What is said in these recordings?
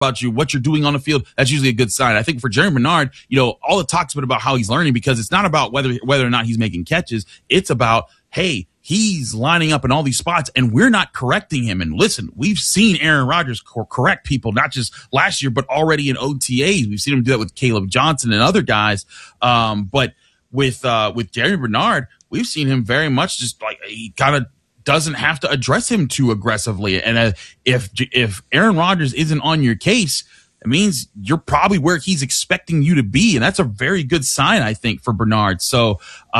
about you, what you're doing on the field, that's usually a good sign. I think for Jerry Bernard, all the talk's been about how he's learning, because it's not about whether or not he's making catches. It's about, hey, he's lining up in all these spots and we're not correcting him. And listen, we've seen Aaron Rodgers correct people, not just last year, but already in OTAs. We've seen him do that with Caleb Johnson and other guys. But with Jerry Bernard, we've seen him very much just like he kind of doesn't have to address him too aggressively. And if Aaron Rodgers isn't on your case, it means you're probably where he's expecting you to be. And that's a very good sign, I think, for Bernard. So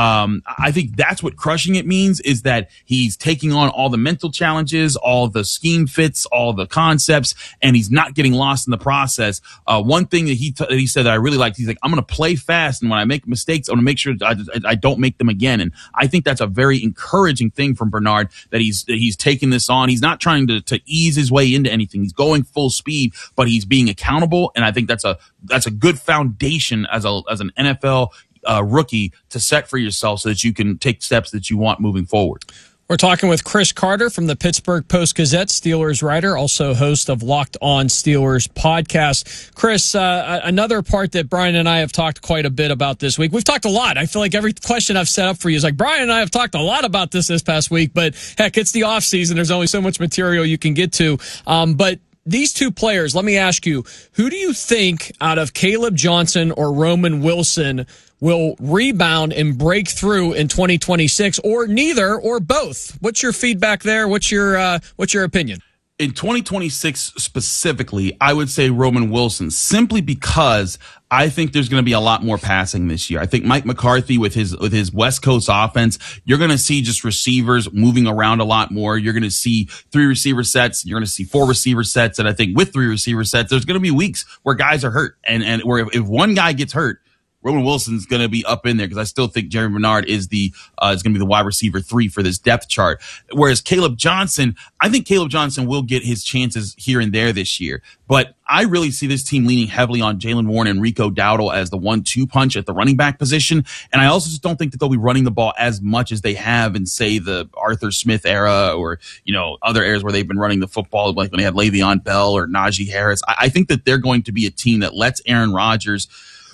I think that's what crushing it means, is that he's taking on all the mental challenges, all the scheme fits, all the concepts, and he's not getting lost in the process. One thing that he said that I really liked, he's like, I'm going to play fast, and when I make mistakes, I'm going to make sure I don't make them again. And I think that's a very encouraging thing from Bernard, that he's taking this on. He's not trying to ease his way into anything. He's going full speed, but he's being accountable. And I think that's a good foundation as an NFL rookie to set for yourself, so that you can take steps that you want moving forward. We're talking with Chris Carter from the Pittsburgh Post-Gazette, Steelers writer, also host of Locked On Steelers podcast. Chris, another part that Brian and I have talked quite a bit about this week. We've talked a lot. I feel like every question I've set up for you is like, Brian and I have talked a lot about this past week, but heck, it's the offseason. There's only so much material you can get to. But these two players, let me ask you, who do you think out of Caleb Johnson or Roman Wilson will rebound and break through in 2026, or neither, or both? What's your feedback there? What's your opinion? In 2026 specifically, I would say Roman Wilson, simply because I think there's going to be a lot more passing this year. I think Mike McCarthy with his West Coast offense, you're going to see just receivers moving around a lot more. You're going to see 3 receiver sets. You're going to see 4 receiver sets. And I think with 3 receiver sets, there's going to be weeks where guys are hurt, and where if one guy gets hurt, Roman Wilson's going to be up in there, because I still think Jerry Bernard is going to be the wide receiver 3 for this depth chart. Whereas Caleb Johnson, I think Caleb Johnson will get his chances here and there this year. But I really see this team leaning heavily on Jaylen Warren and Rico Dowdle as the 1-2 punch at the running back position. And I also just don't think that they'll be running the ball as much as they have in, say, the Arthur Smith era, or, other eras where they've been running the football, like when they had Le'Veon Bell or Najee Harris. I think that they're going to be a team that lets Aaron Rodgers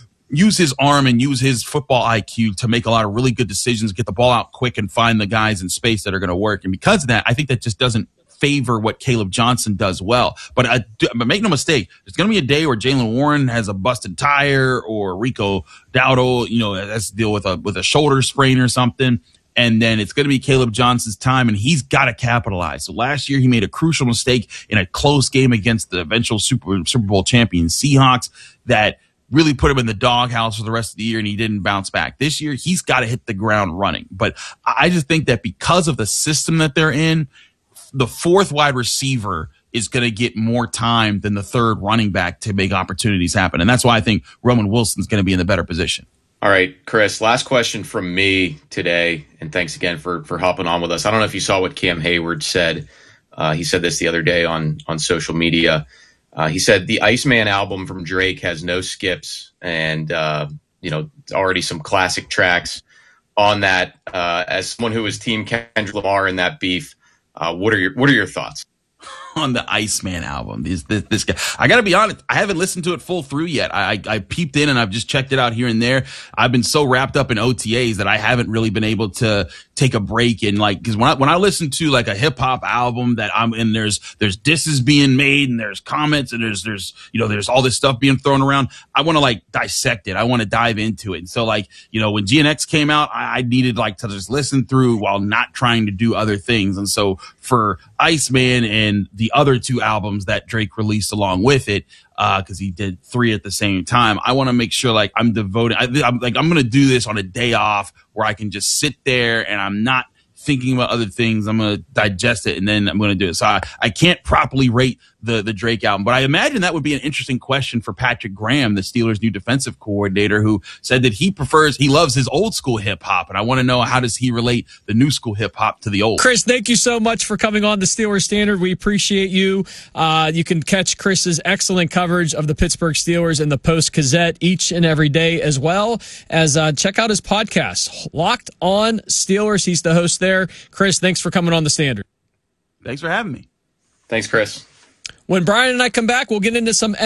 use his arm and use his football IQ to make a lot of really good decisions, get the ball out quick, and find the guys in space that are going to work. And because of that, I think that just doesn't favor what Caleb Johnson does well. But make no mistake, there's going to be a day where Jaylen Warren has a busted tire, or Rico Dowdle, has to deal with a shoulder sprain or something. And then it's going to be Caleb Johnson's time, and he's got to capitalize. So last year he made a crucial mistake in a close game against the eventual Super Bowl champion Seahawks that really put him in the doghouse for the rest of the year, and he didn't bounce back. This year, he's got to hit the ground running. But I just think that because of the system that they're in, the 4th wide receiver is going to get more time than the 3rd running back to make opportunities happen. And that's why I think Roman Wilson's going to be in the better position. All right, Chris, last question from me today, and thanks again for hopping on with us. I don't know if you saw what Cam Hayward said. He said this the other day on social media. He said the Iceman album from Drake has no skips, and already some classic tracks on that. As someone who was Team Kendrick Lamar in that beef, what are your thoughts on the Iceman album? This guy, I gotta be honest, I haven't listened to it full through yet. I peeped in and I've just checked it out here and there. I've been so wrapped up in OTAs that I haven't really been able to take a break and because when I listen to like a hip hop album that I'm in, there's disses being made and there's comments and there's all this stuff being thrown around. I want to dissect it. I want to dive into it. And so when GNX came out, I needed to just listen through while not trying to do other things. And so for Iceman and the other 2 albums that Drake released along with it, because he did 3 at the same time, I want to make sure I'm devoted. I'm going to do this on a day off where I can just sit there and I'm not thinking about other things. I'm going to digest it and then I'm going to do it. So I can't properly rate the Drake album, but I imagine that would be an interesting question for Patrick Graham, the Steelers' new defensive coordinator, who said that he loves his old school hip hop. And I want to know, how does he relate the new school hip hop to the old? Chris, thank you so much for coming on the Steelers Standard. We appreciate you. You can catch Chris's excellent coverage of the Pittsburgh Steelers in the Post-Gazette each and every day, as well as check out his podcast, Locked On Steelers. He's the host there. Chris, thanks for coming on the Standard. Thanks for having me. Thanks, Chris. When Brian and I come back, we'll get into some